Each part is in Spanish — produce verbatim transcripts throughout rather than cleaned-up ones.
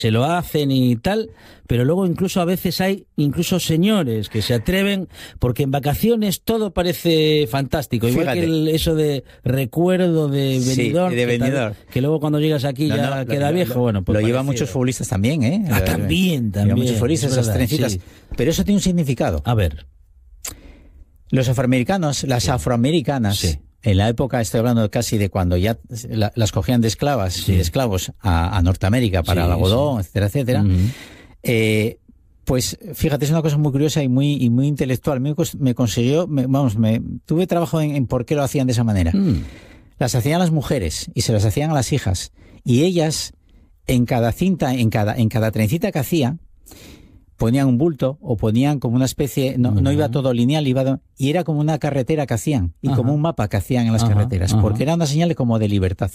se lo hacen y tal, pero luego incluso a veces hay incluso señores que se atreven, porque en vacaciones todo parece fantástico, igual Fíjate. que el, eso de recuerdo de Benidorm, sí, de Benidorm. Que, que luego cuando llegas aquí no, ya no, queda lo, viejo. Lo, bueno, pues lo llevan muchos futbolistas también, ¿eh? Ah, también, también. Muchos futbolistas, esas trencitas. Sí. Pero eso tiene un significado. A ver. Los afroamericanos, las sí. afroamericanas... Sí. En la época, estoy hablando casi de cuando ya la, las cogían de esclavas sí. y de esclavos a, a Norteamérica para sí, el algodón, sí. etcétera, etcétera. Uh-huh. Eh, pues fíjate, es una cosa muy curiosa y muy y muy intelectual. Me, me consiguió, me, vamos, me tuve trabajo en, en por qué lo hacían de esa manera. Uh-huh. Las hacían las mujeres y se las hacían a las hijas. Y ellas, en cada cinta, en cada, en cada trencita que hacían, ponían un bulto o ponían como una especie, no, uh-huh. no iba todo lineal, iba y era como una carretera que hacían y uh-huh. como un mapa que hacían en las uh-huh. carreteras, uh-huh. porque era una señal de, como de libertad.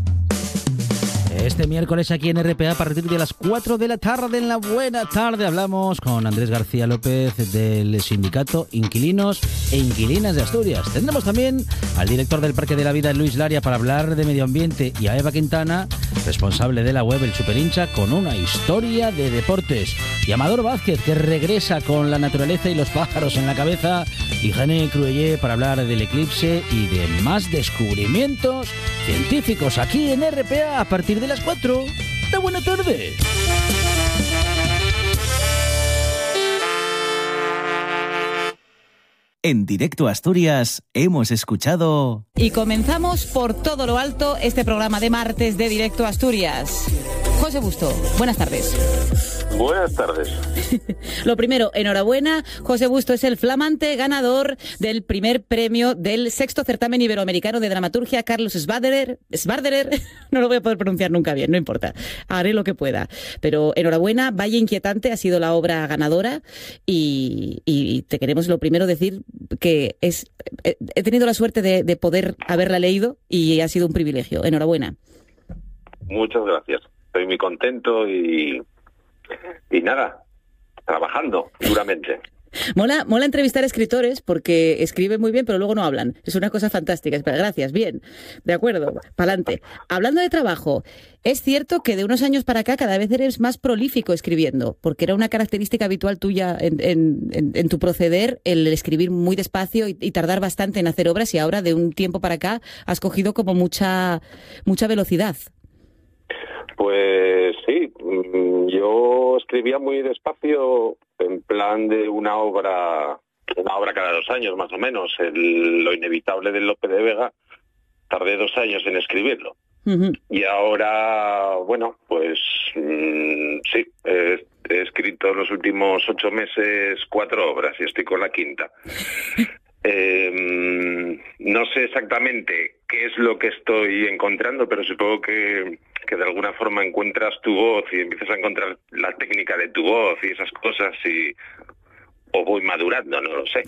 Este miércoles aquí en R P A, a partir de las cuatro de la tarde, en la buena tarde, hablamos con Andrés García López del sindicato Inquilinos e Inquilinas de Asturias. Tendremos también al director del Parque de la Vida, Luis Laria, para hablar de medio ambiente, y a Eva Quintana, responsable de la web El Superhincha, con una historia de deportes. Y Amador Vázquez, que regresa con la naturaleza y los pájaros en la cabeza, y Jané Cruellé para hablar del eclipse y de más descubrimientos científicos aquí en R P A a partir de las cuatro. ¡De buena tarde! En Directo Asturias hemos escuchado... Y comenzamos por todo lo alto este programa de martes de Directo Asturias. José Busto, buenas tardes. Buenas tardes. Lo primero, enhorabuena. José Busto es el flamante ganador del primer premio del sexto certamen iberoamericano de dramaturgia Carlos Sbarderer. Sbarderer, no lo voy a poder pronunciar nunca bien, no importa. Haré lo que pueda. Pero enhorabuena, Valle Inquietante ha sido la obra ganadora y, y te queremos lo primero decir que es he tenido la suerte de, de poder haberla leído y ha sido un privilegio. Enhorabuena. Muchas gracias. Estoy muy contento y... Y nada, trabajando duramente. Mola, mola entrevistar a escritores porque escriben muy bien, pero luego no hablan. Es una cosa fantástica. Espera, gracias, bien, de acuerdo, pa'lante. Hablando de trabajo, es cierto que de unos años para acá cada vez eres más prolífico escribiendo, porque era una característica habitual tuya en, en, en, en tu proceder el escribir muy despacio y, y tardar bastante en hacer obras, y ahora de un tiempo para acá has cogido como mucha, mucha velocidad. Pues sí, yo escribía muy despacio, en plan de una obra, una obra cada dos años más o menos. El, lo inevitable de Lope de Vega, tardé dos años en escribirlo. Uh-huh. Y ahora, bueno, pues mmm, sí, he, he escrito en los últimos ocho meses cuatro obras y estoy con la quinta. Eh, no sé exactamente qué es lo que estoy encontrando, pero supongo que, que de alguna forma encuentras tu voz y empiezas a encontrar la técnica de tu voz y esas cosas, y o voy madurando, no lo sé.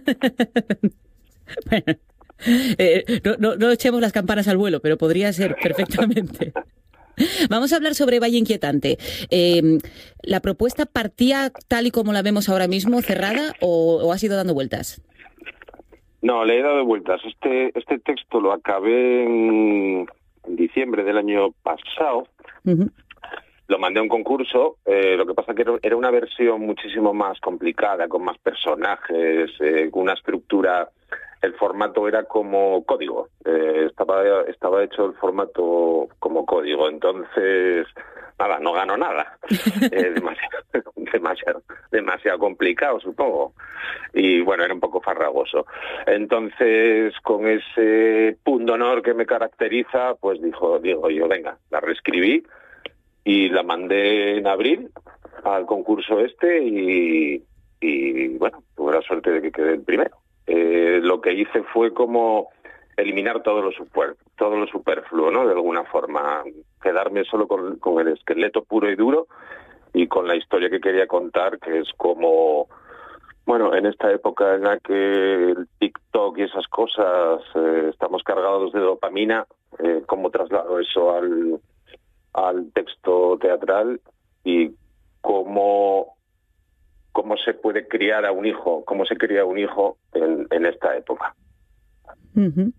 Bueno, eh, no, no, no echemos las campanas al vuelo, pero podría ser perfectamente. Vamos a hablar sobre Valle Inquietante. Eh, ¿La propuesta partía tal y como la vemos ahora mismo, cerrada, o, o has ido dando vueltas? No, le he dado vueltas. Este este texto lo acabé en, en diciembre del año pasado. Uh-huh. Lo mandé a un concurso. Eh, lo que pasa que era una versión muchísimo más complicada, con más personajes, eh, con una estructura. El formato era como código. Eh, estaba estaba hecho el formato como código. Entonces, nada, no gano nada. eh, demasiado, demasiado, demasiado complicado, supongo. Y bueno, era un poco farragoso. Entonces, con ese punto honor que me caracteriza, pues dijo, digo yo, venga, la reescribí y la mandé en abril al concurso este y, y bueno, tuve la suerte de que quedé el primero. Eh, lo que hice fue como eliminar todo lo super, todo lo superfluo, ¿no? De alguna forma, quedarme solo con, con el esqueleto puro y duro y con la historia que quería contar, que es como, bueno, en esta época en la que el TikTok y esas cosas eh, estamos cargados de dopamina, eh, cómo traslado eso al, al texto teatral y cómo cómo se puede criar a un hijo, cómo se cría un hijo en, en esta época. Uh-huh.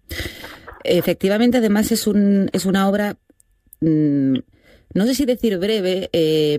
Efectivamente, además es un es una obra, mmm, no sé si decir breve, eh,